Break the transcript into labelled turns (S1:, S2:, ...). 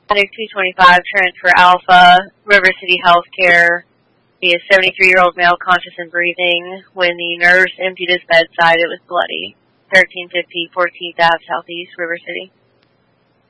S1: Medic 225, transfer Alpha, River City Healthcare. He is 73-year-old male, conscious and breathing. When the nurse emptied his bedside, it was bloody. 1350 14th Ave, Southeast, River City.